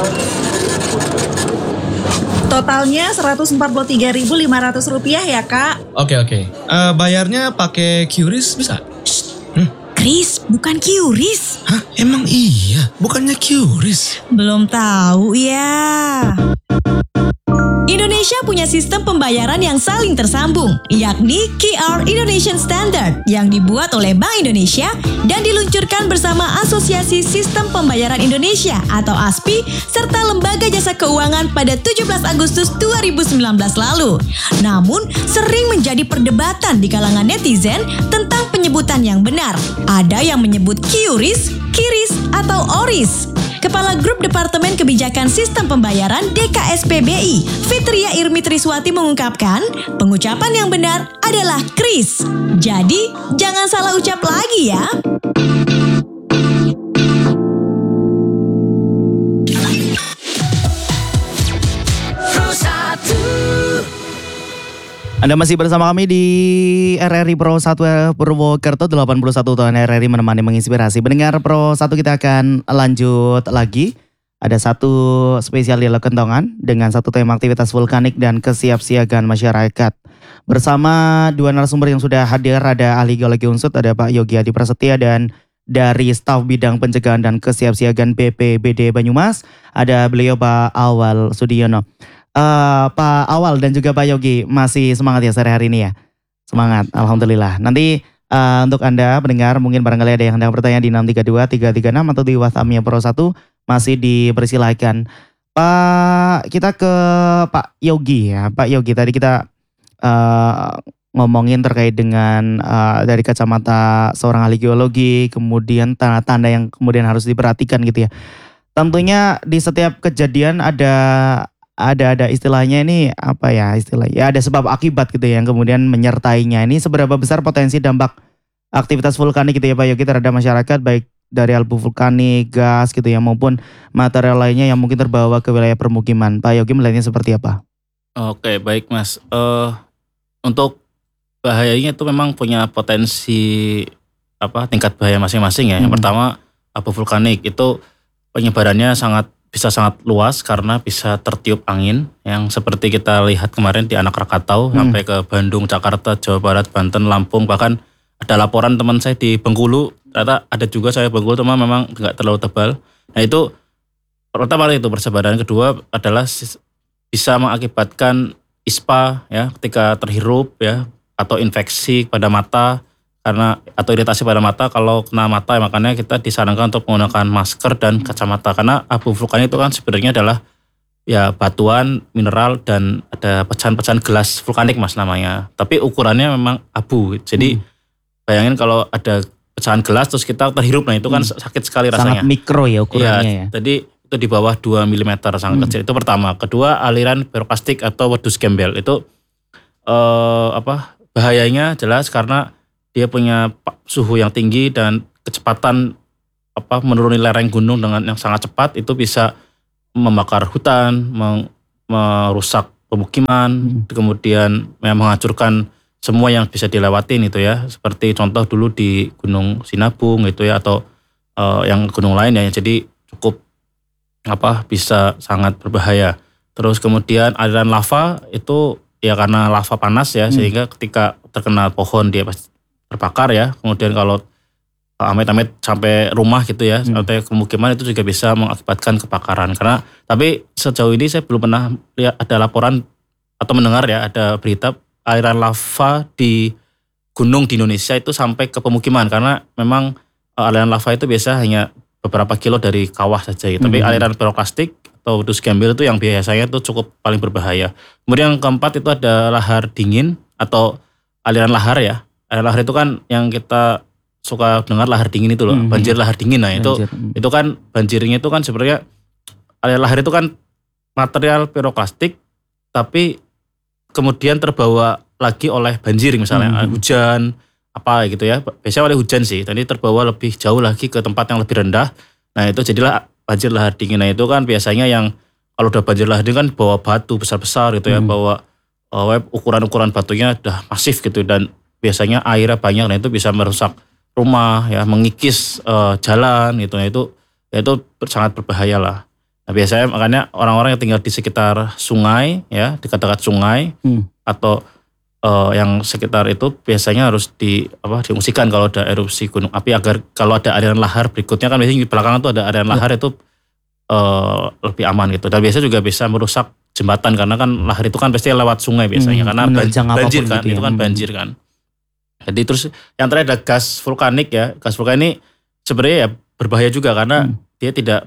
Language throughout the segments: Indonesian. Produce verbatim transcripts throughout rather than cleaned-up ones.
Totalnya seratus empat puluh tiga ribu lima ratus rupiah ya Kak. Oke oke. Uh, bayarnya pakai Q R I S bisa? Hmm? Kris, bukan Q R I S. Hah? Emang iya? Bukannya Q R I S? Belum tahu ya. Indonesia punya sistem pembayaran yang saling tersambung, yakni Q R Indonesian Standard yang dibuat oleh Bank Indonesia dan diluncurkan bersama Asosiasi Sistem Pembayaran Indonesia atau A S P I serta Lembaga Jasa Keuangan pada tujuh belas Agustus dua ribu sembilan belas lalu. Namun, sering menjadi perdebatan di kalangan netizen tentang penyebutan yang benar. Ada yang menyebut Q R I S, Q R I S, atau O R I S. Kepala Grup Departemen Kebijakan Sistem Pembayaran D K S P B I, Fitria Irmi Triswati mengungkapkan, pengucapan yang benar adalah Kris. Jadi, jangan salah ucap lagi ya. Anda masih bersama kami di R R I Pro satu Purwokerto delapan puluh satu tahun R R I menemani menginspirasi. Pendengar Pro satu kita akan lanjut lagi. Ada satu spesial dialog kentongan dengan satu tema aktivitas vulkanik dan kesiapsiagaan masyarakat. Bersama dua narasumber yang sudah hadir, ada ahli geologi Unsut, ada Pak Yogi Adi Prasetya, dan dari staf bidang pencegahan dan kesiapsiagaan B P B D Banyumas, ada beliau Pak Awal Sudiono. Uh, Pak Awal dan juga Pak Yogi masih semangat ya sore hari ini ya? Semangat, Alhamdulillah. Nanti uh, untuk Anda pendengar mungkin barangkali ada yang hendak bertanya di enam tiga dua tiga tiga enam atau di WhatsApp-nya Pro satu masih dipersilakan. Pak, kita ke Pak Yogi ya. Pak Yogi, tadi kita uh, ngomongin terkait dengan uh, dari kacamata seorang ahli geologi, kemudian tanda-tanda yang kemudian harus diperhatikan gitu ya. Tentunya di setiap kejadian ada ada ada istilahnya ini apa ya istilahnya ya ada sebab akibat gitu ya yang kemudian menyertainya. Ini seberapa besar potensi dampak aktivitas vulkanik gitu ya Pak Yogi terhadap masyarakat, baik dari abu vulkanik, gas gitu ya maupun material lainnya yang mungkin terbawa ke wilayah permukiman. Pak Yogi melihatnya seperti apa? Oke, baik Mas. Uh, untuk bahayanya itu memang punya potensi apa tingkat bahaya masing-masing ya. Hmm. Yang pertama abu vulkanik itu penyebarannya sangat bisa sangat luas karena bisa tertiup angin yang seperti kita lihat kemarin di Anak Krakatau hmm. sampai ke Bandung, Jakarta, Jawa Barat, Banten, Lampung, bahkan ada laporan teman saya di Bengkulu, ternyata ada juga saya Bengkulu teman memang nggak terlalu tebal. Nah itu pertama itu persebaran, kedua adalah bisa mengakibatkan ispa ya ketika terhirup ya atau infeksi pada mata. Karena atau iritasi pada mata, kalau kena mata ya makanya kita disarankan untuk menggunakan masker dan kacamata. Karena abu vulkanik itu kan sebenarnya adalah ya batuan, mineral, dan ada pecahan-pecahan gelas vulkanik Mas namanya. Tapi ukurannya memang abu. Jadi hmm. bayangin kalau ada pecahan gelas terus kita terhirup, nah itu kan hmm. sakit sekali rasanya. Sangat mikro ya ukurannya ya. ya. Jadi itu di bawah dua milimeter sangat hmm. kecil. Itu pertama. Kedua, aliran piroklastik atau wedus gembel. Itu eh, apa bahayanya jelas karena dia punya suhu yang tinggi dan kecepatan apa menuruni lereng gunung dengan yang sangat cepat, itu bisa membakar hutan, meng, merusak pemukiman, hmm. kemudian menghancurkan semua yang bisa dilewatin itu ya. Seperti contoh dulu di Gunung Sinabung itu ya, atau uh, yang gunung lain ya. Jadi cukup apa bisa sangat berbahaya. Terus kemudian aliran lava itu ya karena lava panas ya, hmm. sehingga ketika terkena pohon dia pasti terbakar ya. Kemudian kalau amit-amit sampai rumah gitu ya, hmm. sampai pemukiman itu juga bisa mengakibatkan kebakaran. Karena tapi sejauh ini saya belum pernah lihat ada laporan atau mendengar ya ada berita aliran lava di gunung di Indonesia itu sampai ke pemukiman. Karena memang aliran lava itu biasa hanya beberapa kilo dari kawah saja gitu. Hmm. Tapi aliran piroklastik atau wedus gembel itu yang biasanya itu cukup paling berbahaya. Kemudian yang keempat itu ada lahar dingin atau aliran lahar ya. Aliran lahar itu kan yang kita suka dengar lahar dingin itu loh, hmm. banjir lahar dingin. Nah itu banjir. itu kan banjirnya itu kan sebenarnya aliran lahar itu kan material piroklastik tapi kemudian terbawa lagi oleh banjir misalnya hmm. hujan apa gitu ya. Biasanya oleh hujan sih, tadi terbawa lebih jauh lagi ke tempat yang lebih rendah. Nah itu jadilah banjir lahar dingin. Nah itu kan biasanya yang kalau udah banjir lahar dingin kan bawa batu besar-besar gitu ya, hmm. bawa uh, ukuran-ukuran batunya udah masif gitu dan biasanya airnya banyak. Nah itu bisa merusak rumah ya, mengikis uh, jalan gitu. Nah itu ya itu sangat berbahaya lah. Nah biasanya makanya orang-orang yang tinggal di sekitar sungai ya, dekat-dekat sungai Hmm. atau uh, yang sekitar itu biasanya harus di apa diungsikan kalau ada erupsi gunung api agar kalau ada aliran lahar berikutnya kan biasanya di belakang itu ada aliran lahar itu uh, lebih aman gitu. Dan biasanya juga bisa merusak jembatan karena kan lahar itu kan pasti lewat sungai biasanya Hmm, karena menerjang apapun banjir kan gitu ya. itu kan Hmm. banjir kan. Jadi terus yang terakhir ada gas vulkanik ya. Gas vulkanik ini sebenarnya ya berbahaya juga karena Hmm. dia tidak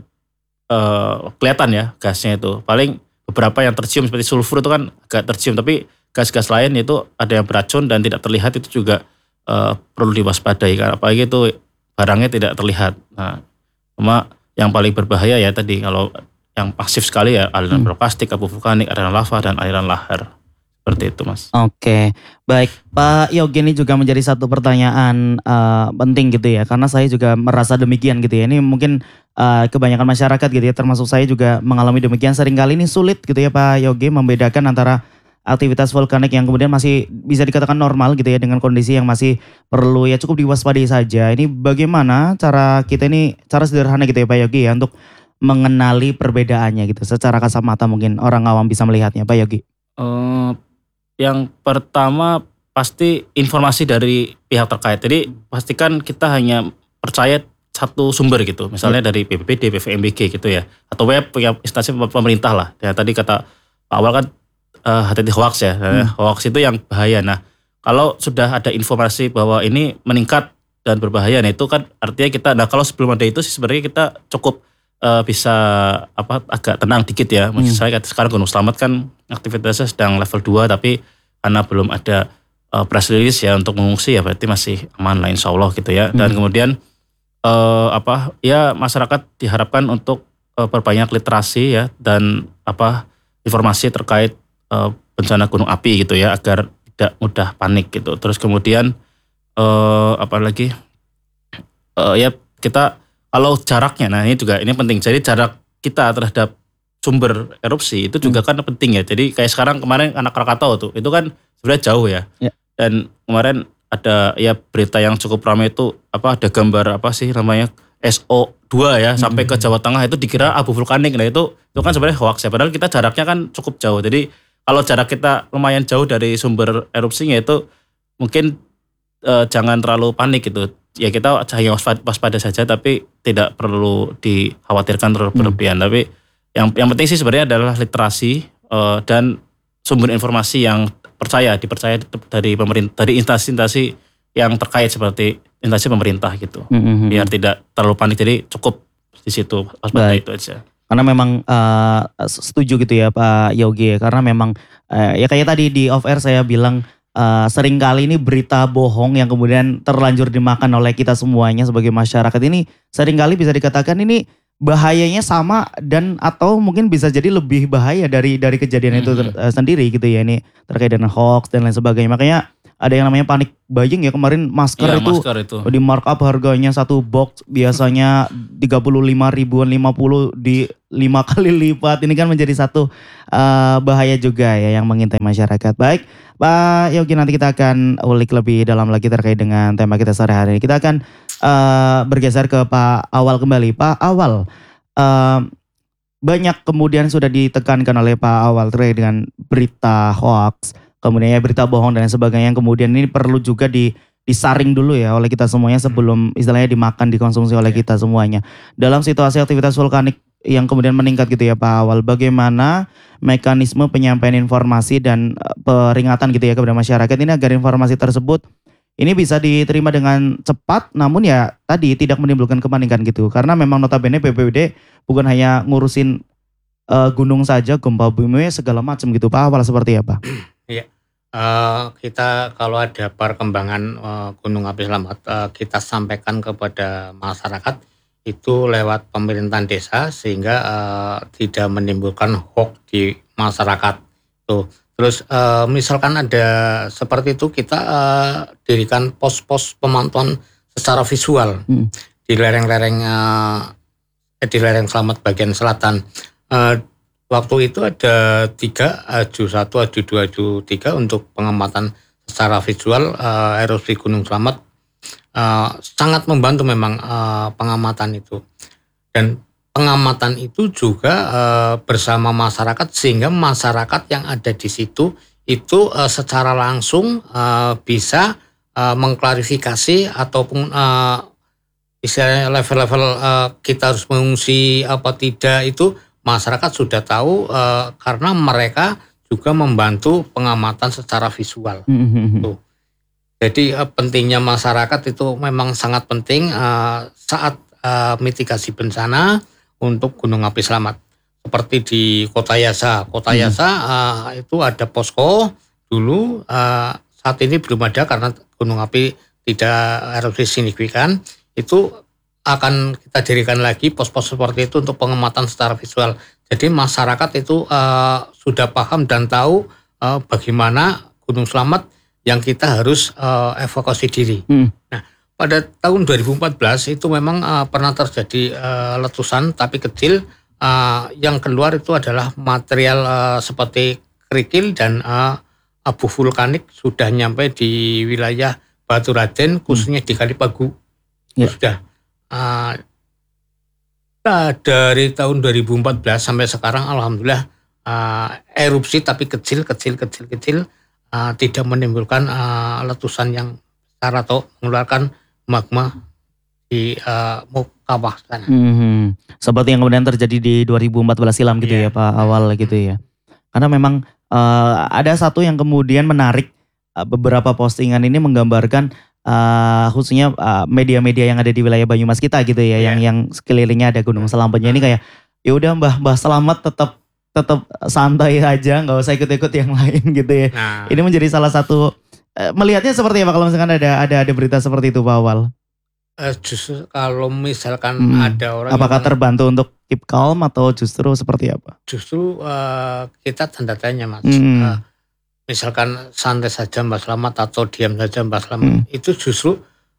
uh, kelihatan ya gasnya itu. Paling beberapa yang tercium seperti sulfur itu kan agak tercium, tapi gas-gas lain itu ada yang beracun dan tidak terlihat itu juga uh, perlu diwaspadai karena apalagi itu barangnya tidak terlihat. Nah, cuma yang paling berbahaya ya tadi kalau yang pasif sekali ya aliran Hmm. piroklastik, abu vulkanik, aliran lava dan aliran lahar. Seperti itu Mas. Oke, baik Pak Yogi, ini juga menjadi satu pertanyaan uh, penting gitu ya, karena saya juga merasa demikian gitu ya. Ini mungkin uh, kebanyakan masyarakat gitu ya, termasuk saya juga mengalami demikian. Seringkali ini sulit gitu ya Pak Yogi membedakan antara aktivitas vulkanik yang kemudian masih bisa dikatakan normal gitu ya, dengan kondisi yang masih perlu ya cukup diwaspadai saja. Ini bagaimana cara kita ini, cara sederhana gitu ya Pak Yogi ya, untuk mengenali perbedaannya gitu, secara kasat mata mungkin orang awam bisa melihatnya Pak Yogi. Uh, Yang pertama pasti informasi dari pihak terkait. Jadi pastikan kita hanya percaya satu sumber gitu. Misalnya dari B P B D, B V M B G gitu ya. Atau web punya instansi pemerintah lah. Ya tadi kata Pak Awal kan uh, hati-hati hoax ya. Hmm. Hoax itu yang bahaya. Nah kalau sudah ada informasi bahwa ini meningkat dan berbahaya, nah itu kan artinya kita, nah kalau sebelum ada itu sih sebenarnya kita cukup uh, bisa apa agak tenang dikit ya. Maksud Hmm. saya sekarang Gunung Slamet kan aktivitasnya sedang level dua tapi karena belum ada uh, press release ya untuk mengungsi ya berarti masih aman lah insya Allah gitu ya. Dan Hmm. kemudian uh, apa ya masyarakat diharapkan untuk uh, perbanyak literasi ya dan apa informasi terkait uh, bencana gunung api gitu ya agar tidak mudah panik gitu. Terus kemudian uh, apa lagi uh, ya kita kalau jaraknya, nah ini juga ini penting. Jadi jarak kita terhadap sumber erupsi itu juga kan penting ya. Jadi kayak sekarang kemarin anak Krakatau tuh, itu kan sebenarnya jauh ya. Ya. Dan kemarin ada ya berita yang cukup ramai itu apa ada gambar apa sih namanya S O dua ya sampai ke Jawa Tengah itu dikira abu vulkanik. Nah itu itu kan sebenarnya hoax ya. Padahal kita jaraknya kan cukup jauh. Jadi kalau jarak kita lumayan jauh dari sumber erupsinya itu mungkin eh, jangan terlalu panik gitu. Ya kita hanya waspada, waspada saja tapi tidak perlu dikhawatirkan terlalu berlebihan. Tapi yang yang penting sih sebenarnya adalah literasi eh, dan sumber informasi yang percaya dipercaya dari pemerintah, dari instansi-instansi yang terkait seperti instansi pemerintah gitu. Hmm. Biar tidak terlalu panik, jadi cukup di situ waspada Baik. itu aja. Karena memang uh, setuju gitu ya Pak Yogi ya, karena memang uh, ya kayak tadi di off air saya bilang uh, seringkali ini berita bohong yang kemudian terlanjur dimakan oleh kita semuanya sebagai masyarakat ini seringkali bisa dikatakan ini bahayanya sama dan atau mungkin bisa jadi lebih bahaya dari dari kejadian itu ter- uh, sendiri gitu ya, ini terkait dengan hoax dan lain sebagainya. Makanya ada yang namanya panic buying ya, kemarin masker Iya, itu masker itu. di markup harganya satu box biasanya tiga puluh lima ribuan, lima puluh di lima kali lipat. Ini kan menjadi satu uh, bahaya juga ya yang mengintai masyarakat. Baik Pak Yogi, nanti kita akan ulik lebih dalam lagi terkait dengan tema kita sore hari ini. Kita akan uh, bergeser ke Pak Awal kembali. Pak Awal, uh, banyak kemudian sudah ditekankan oleh Pak Awal terkait dengan berita hoax, kemudian ya berita bohong dan sebagainya, yang kemudian ini perlu juga di, disaring dulu ya oleh kita semuanya sebelum istilahnya dimakan, dikonsumsi oleh kita semuanya. Dalam situasi aktivitas vulkanik yang kemudian meningkat gitu ya Pak Awal, bagaimana mekanisme penyampaian informasi dan peringatan gitu ya kepada masyarakat ini agar informasi tersebut ini bisa diterima dengan cepat, namun ya tadi tidak menimbulkan kepanikan gitu. Karena memang notabene B P B D bukan hanya ngurusin uh, gunung saja, gempa bumi segala macam gitu. Pak Awal seperti apa? Iya, uh, kita kalau ada perkembangan uh, gunung api Slamet, uh, kita sampaikan kepada masyarakat itu lewat pemerintahan desa sehingga uh, tidak menimbulkan hoax di masyarakat. Tuh. Terus uh, misalkan ada seperti itu, kita uh, dirikan pos-pos pemantauan secara visual hmm. di lereng-lereng uh, eh, di lereng Slamet bagian selatan. Uh, Waktu itu ada tiga, Aju satu, Aju dua, Aju tiga untuk pengamatan secara visual uh, erupsi Gunung Slamet. Uh, sangat membantu memang uh, pengamatan itu. Dan pengamatan itu juga uh, bersama masyarakat sehingga masyarakat yang ada di situ itu uh, secara langsung uh, bisa uh, mengklarifikasi ataupun uh, istilahnya level-level uh, kita harus mengungsi apa tidak itu masyarakat sudah tahu uh, karena mereka juga membantu pengamatan secara visual. Mm-hmm. Tuh. Jadi uh, pentingnya masyarakat itu memang sangat penting uh, saat uh, mitigasi bencana untuk gunung api selamat. Seperti di Kota Yasa. Kota Yasa uh, itu ada posko dulu, uh, saat ini belum ada karena gunung api tidak erupsi signifikan. Itu akan kita dirikan lagi pos-pos seperti itu untuk pengamatan secara visual. Jadi masyarakat itu uh, sudah paham dan tahu uh, bagaimana gunung selamat yang kita harus uh, evakuasi diri. Hmm. Nah, pada tahun dua ribu empat belas itu memang uh, pernah terjadi uh, letusan tapi kecil. Uh, yang keluar itu adalah material uh, seperti kerikil dan uh, abu vulkanik sudah nyampe di wilayah Baturaden, khususnya hmm. di Kalipagu. Ya. Sudah. Uh, nah, dari tahun dua ribu empat belas sampai sekarang alhamdulillah uh, erupsi tapi kecil kecil kecil kecil uh, tidak menimbulkan uh, letusan yang besar atau mengeluarkan magma di uh, kawah sana. Hmm, seperti yang kemudian terjadi di dua ribu empat belas silam gitu yeah. ya Pak, awal gitu ya. Karena memang uh, ada satu yang kemudian menarik, uh, beberapa postingan ini menggambarkan Uh, khususnya uh, media-media yang ada di wilayah Banyumas kita gitu ya, yeah. yang yang sekelilingnya ada Gunung Selametnya ini kayak, ya udah Mbah Mbah Selamat tetap tetap santai aja, nggak usah ikut-ikut yang lain gitu ya. Nah. Ini menjadi salah satu uh, melihatnya seperti apa kalau misalkan ada ada ada berita seperti itu Pak Awal? Uh, justru kalau misalkan hmm. ada orang, apakah yang, terbantu untuk keep calm atau justru seperti apa? Justru uh, kita tanda tanya Mas. Hmm. Uh, Misalkan santai saja Mbak Selamat atau diam saja Mbak Selamat, hmm. itu justru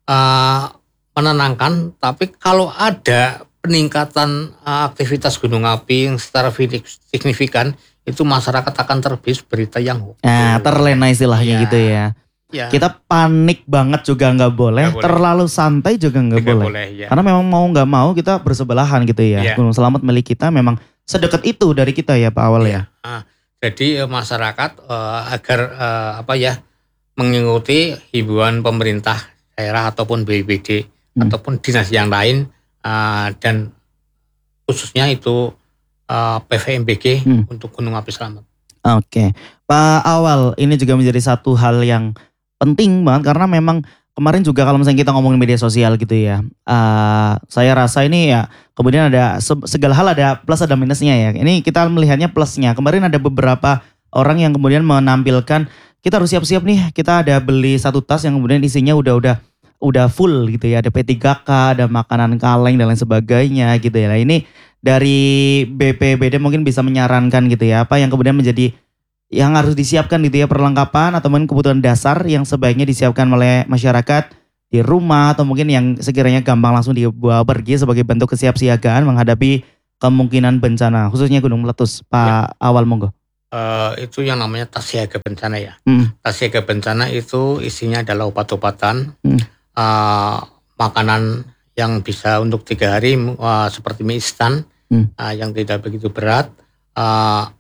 uh, menenangkan. Tapi kalau ada peningkatan uh, aktivitas gunung api yang secara signifikan, itu masyarakat akan terbit berita yang hoax. Nah, terlena istilahnya ya. Gitu ya. Ya. Kita panik banget juga nggak boleh, boleh, terlalu santai juga nggak boleh. boleh ya. Karena memang mau nggak mau kita bersebelahan gitu ya. ya. Gunung Selamat milik kita memang sedekat itu dari kita ya Pak Awal ya. ya. Ah. Jadi masyarakat uh, agar uh, apa ya mengikuti himbauan pemerintah daerah ataupun B P B D hmm. ataupun dinas yang lain uh, dan khususnya itu uh, P V M B G hmm. untuk gunung api selamat. Oke, Pak Awal, ini juga menjadi satu hal yang penting banget karena memang kemarin juga kalau misalnya kita ngomongin media sosial gitu ya, uh, saya rasa ini ya kemudian ada segala hal ada plus ada minusnya ya. Ini kita melihatnya plusnya. Kemarin ada beberapa orang yang kemudian menampilkan kita harus siap-siap nih, kita ada beli satu tas yang kemudian isinya udah-udah udah full gitu ya, ada P tiga K, ada makanan kaleng dan lain sebagainya gitu ya. Nah ini dari B P B D mungkin bisa menyarankan gitu ya, apa yang kemudian menjadi yang harus disiapkan gitu ya, perlengkapan atau mungkin kebutuhan dasar yang sebaiknya disiapkan oleh masyarakat di rumah atau mungkin yang sekiranya gampang langsung dibawa pergi sebagai bentuk kesiapsiagaan menghadapi kemungkinan bencana khususnya gunung meletus. Pak ya. Awal monggo. Uh, itu yang namanya tas siaga bencana ya. Hmm. Tas siaga bencana itu isinya adalah obat-obatan, hmm. uh, makanan yang bisa untuk tiga hari uh, seperti mie instan hmm. uh, yang tidak begitu berat. Uh,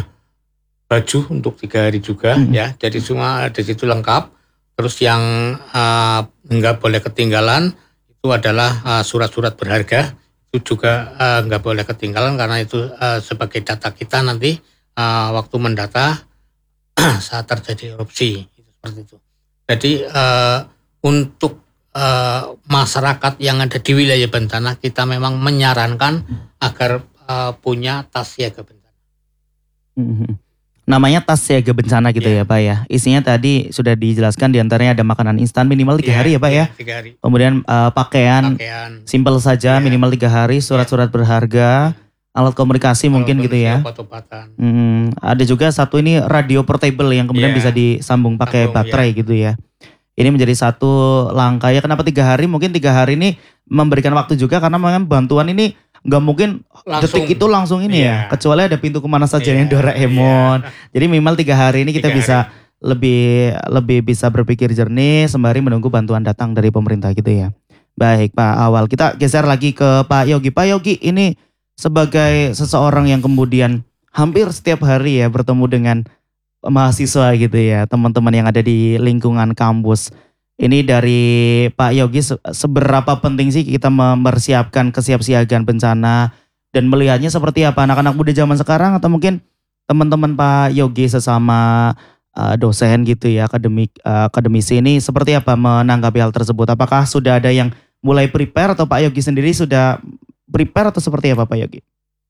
baju untuk tiga hari juga hmm. ya, jadi semua di situ lengkap. Terus yang uh, nggak boleh ketinggalan itu adalah uh, surat-surat berharga, itu juga uh, nggak boleh ketinggalan karena itu uh, sebagai data kita nanti uh, waktu mendata saat terjadi erupsi seperti itu. Jadi uh, untuk uh, masyarakat yang ada di wilayah bencana kita memang menyarankan agar uh, punya tas siaga bencana. Hmm. Namanya tas siaga bencana gitu yeah. ya Pak ya. Isinya tadi sudah dijelaskan diantaranya ada makanan instan minimal tiga yeah, hari ya Pak yeah, ya. tiga hari. Kemudian uh, pakaian, pakaian simpel saja yeah. minimal tiga hari, surat-surat yeah. berharga, alat komunikasi alat mungkin gitu ya. Obat-obatan. Hmm, ada juga satu ini radio portable yang kemudian yeah. bisa disambung pakai Sambung, baterai yeah. gitu ya. Ini menjadi satu langkah ya. Kenapa tiga hari? Mungkin tiga hari ini memberikan waktu juga karena memang bantuan ini nggak mungkin langsung, detik itu langsung ini iya. ya, kecuali ada pintu kemana saja iya, yang Doraemon. Iya. Jadi minimal tiga hari ini kita tiga bisa hari. lebih lebih bisa berpikir jernih sembari menunggu bantuan datang dari pemerintah gitu ya. Baik Pak Awal, kita geser lagi ke Pak Yogi. Pak Yogi, ini sebagai seseorang yang kemudian hampir setiap hari ya bertemu dengan mahasiswa gitu ya, teman-teman yang ada di lingkungan kampus. Ini dari Pak Yogi, seberapa penting sih kita mempersiapkan kesiapsiagaan bencana dan melihatnya seperti apa anak-anak muda zaman sekarang atau mungkin teman-teman Pak Yogi sesama uh, dosen gitu ya, akademik uh, akademisi ini seperti apa menanggapi hal tersebut? Apakah sudah ada yang mulai prepare atau Pak Yogi sendiri sudah prepare atau seperti apa Pak Yogi?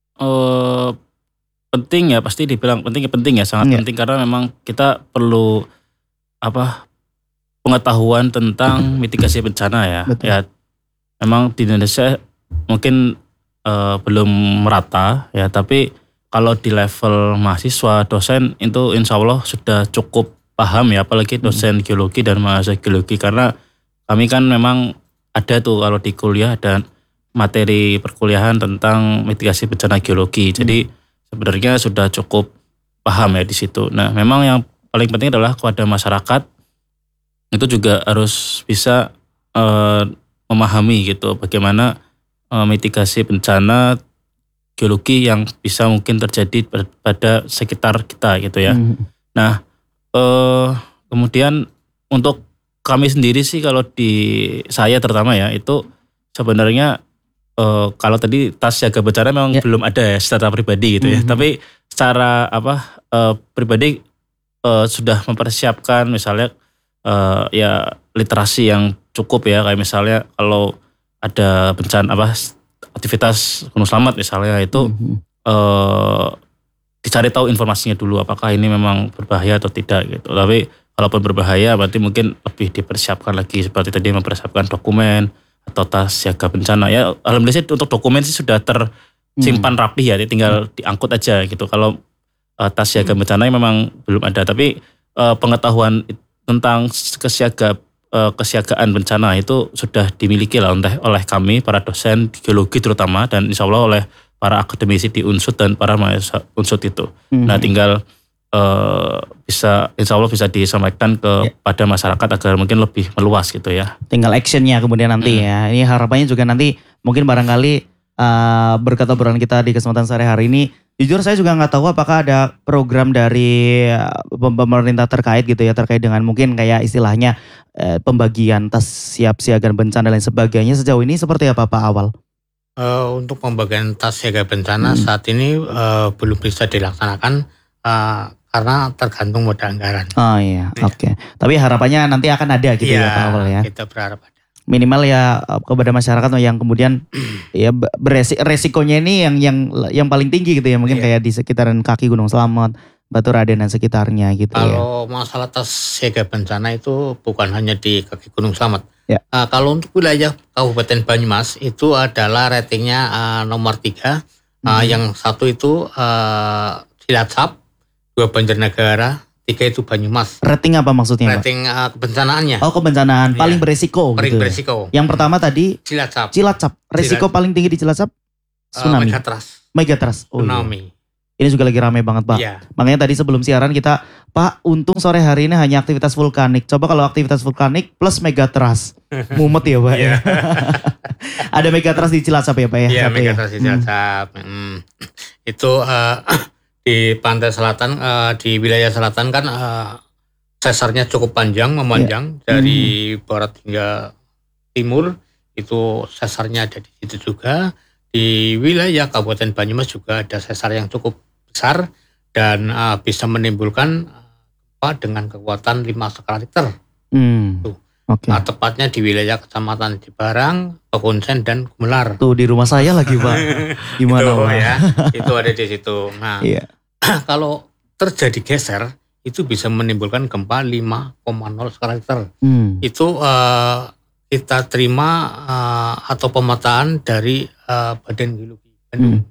Uh, penting ya, pasti dibilang penting ya penting ya sangat yeah. penting karena memang kita perlu apa pengetahuan tentang mitigasi bencana ya. Betul. Ya memang di Indonesia mungkin uh, belum merata ya, tapi kalau di level mahasiswa dosen itu insya Allah sudah cukup paham ya, apalagi dosen geologi dan mahasiswa geologi karena kami kan memang ada tuh kalau di kuliah dan materi perkuliahan tentang mitigasi bencana geologi. Jadi sebenarnya sudah cukup paham ya di situ. Nah, memang yang paling penting adalah kepada masyarakat itu juga harus bisa uh, memahami gitu bagaimana uh, mitigasi bencana geologi yang bisa mungkin terjadi pada sekitar kita gitu ya. Mm. Nah, uh, kemudian untuk kami sendiri sih kalau di saya terutama ya itu sebenarnya uh, kalau tadi tas siaga bencana memang yeah. belum ada ya secara pribadi gitu ya. Mm-hmm. Tapi secara apa uh, pribadi uh, sudah mempersiapkan misalnya uh, ya literasi yang cukup ya, kayak misalnya kalau ada bencana apa aktivitas gunung selamat misalnya itu mm-hmm. uh, dicari tahu informasinya dulu apakah ini memang berbahaya atau tidak gitu. Tapi kalaupun berbahaya berarti mungkin lebih dipersiapkan lagi seperti tadi mempersiapkan dokumen atau tas siaga bencana ya. Alhamdulillah sih untuk dokumen sih sudah tersimpan hmm. rapi ya, tinggal diangkut aja gitu. Kalau uh, tas siaga hmm. bencana memang belum ada, tapi uh, pengetahuan tentang kesiaga uh, kesiagaan bencana itu sudah dimiliki lah oleh oleh kami para dosen geologi terutama dan insya Allah oleh para akademisi di Unsud dan para mahasiswa Unsud itu. Hmm. Nah tinggal Uh, bisa insya Allah bisa disampaikan kepada yeah. masyarakat agar mungkin lebih meluas gitu ya. Tinggal actionnya kemudian nanti hmm. ya. Ini harapannya juga nanti mungkin barangkali uh, berkat obrolan kita di kesempatan sore hari ini. Jujur saya juga nggak tahu apakah ada program dari pemerintah terkait gitu ya, terkait dengan mungkin kayak istilahnya uh, pembagian tas siap siaga bencana dan lain sebagainya. Sejauh ini seperti apa Pak Awal? Uh, untuk pembagian tas siaga bencana hmm. saat ini uh, belum bisa dilaksanakan. Uh, karena tergantung modal anggaran. Oh iya, ya. Oke. Okay. Tapi harapannya nanti akan ada gitu ya, ya Pak Awal ya. Kita berharap ada. Minimal ya kepada masyarakat yang kemudian ya beresik resikonya ini yang yang yang paling tinggi gitu ya, mungkin ya. Kayak di sekitaran kaki Gunung Selamet, Batu Raden dan sekitarnya gitu. Kalau ya. masalah tas siaga bencana itu bukan hanya di kaki Gunung Selamet. Ya. Uh, kalau untuk wilayah Kabupaten Banyumas itu adalah ratingnya uh, nomor tiga. Uh, hmm. Yang satu itu uh, Cilacap, dua Banjarnegara, tiga itu Banyumas. Rating apa maksudnya Pak? Rating uh, kebencanaannya. Oh kebencanaan, paling ya. beresiko Paling gitu. beresiko. Yang pertama tadi Cilacap. Cilacap. Resiko Cilacap. paling tinggi di Cilacap? Tsunami. Uh, Megatrust. Megatrust. Oh, Tsunami. Iya. Ini juga lagi ramai banget Pak. Iya. Makanya tadi sebelum siaran kita, Pak untung sore hari ini hanya aktivitas vulkanik. Coba kalau aktivitas vulkanik plus Megatrust. Mumet ya Pak ya. Ada Megatrust di Cilacap ya Pak ya? Iya Megatrust ya? di Cilacap. Hmm. Hmm. Itu uh, di pantai selatan, uh, di wilayah selatan kan uh, sesarnya cukup panjang, memanjang. Yeah. Dari hmm. barat hingga timur itu sesarnya ada di situ juga. Di wilayah Kabupaten Banyumas juga ada sesar yang cukup besar dan uh, bisa menimbulkan gempa dengan kekuatan lima skala Richter. Hmm. Tuh. Okay. Nah, tepatnya di wilayah Kecamatan Cibarang, Pekunsen dan Gumelar. Tuh di rumah saya lagi Pak. Gimana itu, Pak? Ya, itu ada di situ. Nah, yeah. kalau terjadi geser itu bisa menimbulkan gempa lima koma nol skala Richter. Hmm. Itu uh, kita terima uh, atau pemetaan dari uh, Badan Geologi Bandung. Hmm.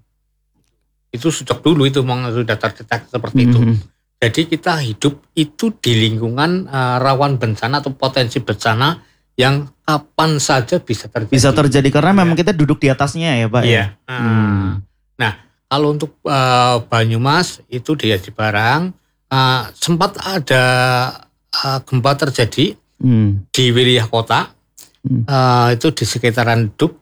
Itu sejak dulu itu memang sudah terdeteksi seperti hmm. itu. Jadi kita hidup itu di lingkungan uh, rawan bencana atau potensi bencana yang kapan saja bisa terjadi. Bisa terjadi karena ya. memang kita duduk di atasnya ya Pak. Iya. Ya? Hmm. Nah kalau untuk uh, Banyumas itu di Cibarang uh, sempat ada uh, gempa terjadi hmm. di wilayah kota. Hmm. Uh, itu di sekitaran Duk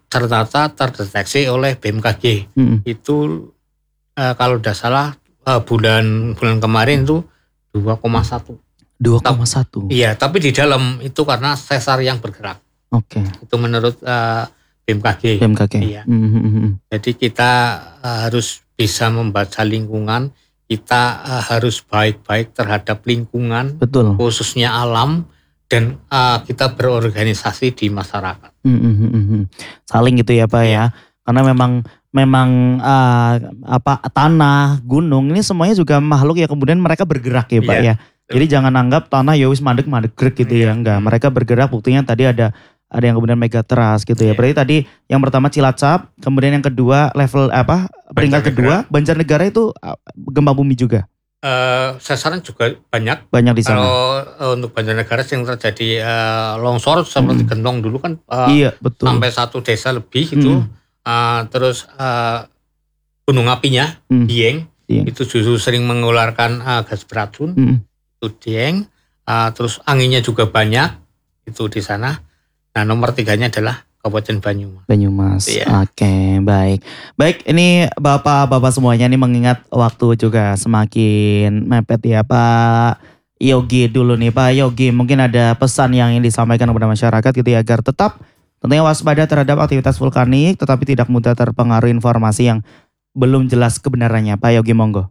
ternyata terdeteksi oleh B M K G. Hmm. Itu uh, kalau tidak salah uh, bulan bulan kemarin itu dua koma satu. dua koma satu. Iya, tapi di dalam itu karena sesar yang bergerak. Oke. Okay. Itu menurut uh, B M K G. B M K G. Iya. Mm-hmm. Jadi kita uh, harus bisa membaca lingkungan, kita uh, harus baik-baik terhadap lingkungan, betul, khususnya alam, dan uh, kita berorganisasi di masyarakat. Mm-hmm. Saling gitu ya Pak ya. Karena memang memang uh, apa tanah, gunung ini semuanya juga makhluk ya, kemudian mereka bergerak ya Pak yeah. ya. Jadi jangan anggap tanah ya wis mandek-mandek gitu yeah. ya, enggak. Mereka bergerak, buktinya tadi ada ada yang kemudian megatrust gitu ya. Yeah. Berarti tadi yang pertama Cilacap, kemudian yang kedua level apa? Peringkat kedua Banjarnegara itu gempa bumi juga. Uh, sasaran juga banyak. Banyak di sana. Kalau uh, untuk Banjarnegara yang terjadi uh, longsor seperti hmm. Gentong dulu kan uh, iya, betul. Sampai satu desa lebih itu. Hmm. Uh, terus uh, gunung apinya hmm. Dieng yeah. itu justru sering mengeluarkan uh, gas beracun. Hmm. Itu Dieng. Uh, terus anginnya juga banyak itu di sana. Nah nomor tiganya adalah Kabupaten Banyumas. Banyumas, iya. Oke okay, baik. Baik ini bapak-bapak semuanya nih mengingat waktu juga semakin mepet ya Pak Yogi dulu nih. Pak Yogi mungkin ada pesan yang ingin disampaikan kepada masyarakat gitu ya agar tetap tentunya waspada terhadap aktivitas vulkanik tetapi tidak mudah terpengaruh informasi yang belum jelas kebenarannya. Pak Yogi monggo.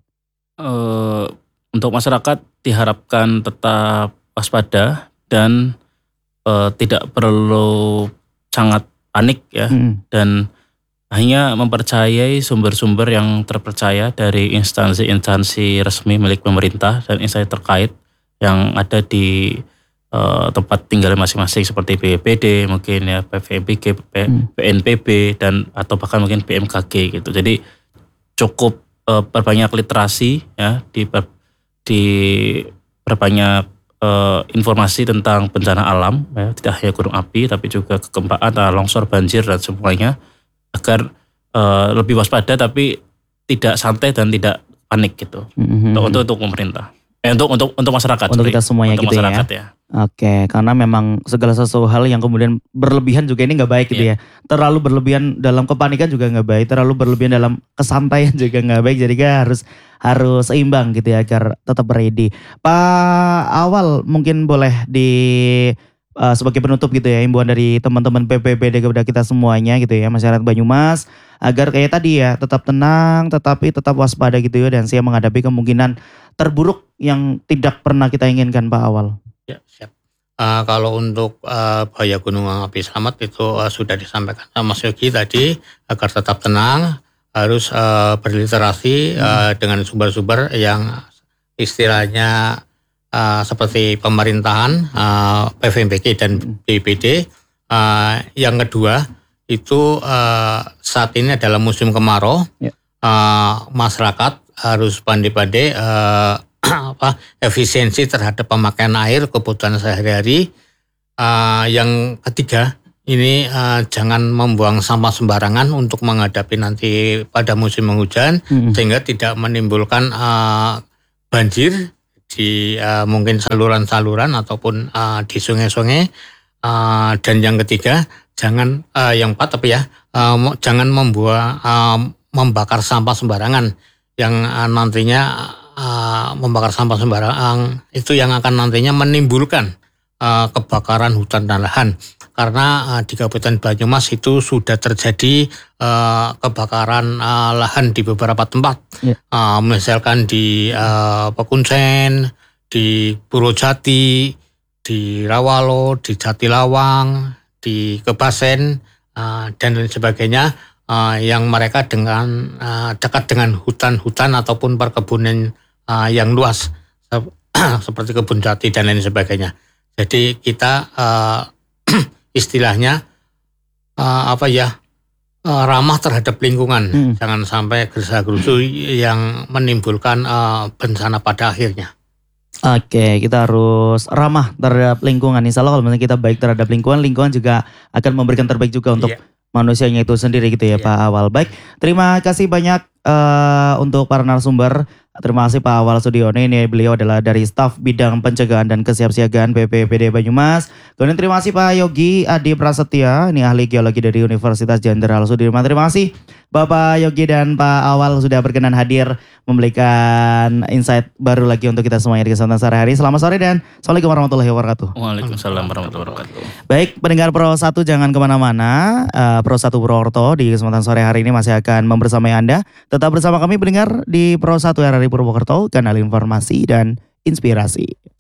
Uh, untuk masyarakat diharapkan tetap waspada dan uh, tidak perlu sangat panik ya hmm. dan hanya mempercayai sumber-sumber yang terpercaya dari instansi-instansi resmi milik pemerintah dan instansi terkait yang ada di uh, tempat tinggal masing-masing seperti B P B D mungkin ya, P V M B G, B N P B dan atau bahkan mungkin B M K G gitu. Jadi cukup uh, perbanyak literasi ya di di perbanyak Uh, informasi tentang bencana alam ya, tidak hanya gunung api tapi juga kegempaan, longsor, banjir dan semuanya agar uh, lebih waspada tapi tidak santai dan tidak panik gitu. Mm-hmm. untuk, untuk untuk pemerintah eh, untuk untuk untuk masyarakat untuk kita semuanya untuk gitu masyarakat, ya, ya. Oke, karena memang segala sesuatu hal yang kemudian berlebihan juga ini nggak baik gitu yeah. ya. Terlalu berlebihan dalam kepanikan juga nggak baik, terlalu berlebihan dalam kesantaian juga nggak baik. Jadi kan harus harus seimbang gitu ya agar tetap ready. Pak Awal mungkin boleh di uh, sebagai penutup gitu ya himbauan dari teman-teman B P B D kepada kita semuanya gitu ya masyarakat Banyumas agar kayak tadi ya tetap tenang tetapi tetap waspada gitu ya dan siap menghadapi kemungkinan terburuk yang tidak pernah kita inginkan Pak Awal. Ya, siap. Uh, kalau untuk uh, bahaya gunung api selamat itu uh, sudah disampaikan sama Mas Yogi tadi agar tetap tenang, harus uh, berliterasi hmm. uh, dengan sumber-sumber yang istilahnya uh, seperti pemerintahan, uh, P V M B G dan B P D. Uh, yang kedua itu uh, saat ini adalah musim kemarau, ya. uh, masyarakat harus pandai-pandai uh, apa efisiensi terhadap pemakaian air kebutuhan sehari-hari. Uh, yang ketiga ini uh, jangan membuang sampah sembarangan untuk menghadapi nanti pada musim hujan hmm. sehingga tidak menimbulkan uh, banjir di uh, mungkin saluran-saluran ataupun uh, di sungai-sungai. Uh, dan yang ketiga jangan uh, yang empat tapi ya uh, jangan membuang uh, membakar sampah sembarangan yang uh, nantinya Uh, membakar sampah sembarangan itu yang akan nantinya menimbulkan uh, kebakaran hutan dan lahan karena uh, di Kabupaten Banyumas itu sudah terjadi uh, kebakaran uh, lahan di beberapa tempat yeah. uh, misalkan di uh, Pekuncen, di Purwojati, di Rawalo, di Jatilawang, di Kebasen uh, dan lain sebagainya uh, yang mereka dengan uh, dekat dengan hutan-hutan ataupun perkebunan Uh, yang luas seperti kebun jati dan lain sebagainya. Jadi kita uh, istilahnya uh, apa ya uh, ramah terhadap lingkungan, hmm. jangan sampai gersa-gerusu yang menimbulkan uh, bencana pada akhirnya. Oke, kita harus ramah terhadap lingkungan. Insya Allah kalau misalnya kita baik terhadap lingkungan, lingkungan juga akan memberikan terbaik juga untuk yeah. manusianya itu sendiri gitu ya yeah. Pak Awal. Baik, terima kasih banyak uh, untuk para narasumber. Terima kasih Pak Awal Sudiono, ini beliau adalah dari staf bidang pencegahan dan kesiapsiagaan B P P D Banyumas. Kemudian terima kasih Pak Yogi Adi Prasetya, ini ahli geologi dari Universitas Jenderal Sudirman. Terima kasih Bapak Yogi dan Pak Awal sudah berkenan hadir memberikan insight baru lagi untuk kita semuanya di kesempatan sore hari. Selamat sore dan Assalamualaikum warahmatullahi wabarakatuh. Waalaikumsalam warahmatullahi wabarakatuh. Baik, pendengar Pro satu jangan kemana-mana. Uh, Pro satu Purwokerto di kesempatan sore hari ini masih akan membersamai Anda. Tetap bersama kami pendengar di Pro satu R R I Purwokerto, kanal informasi dan inspirasi.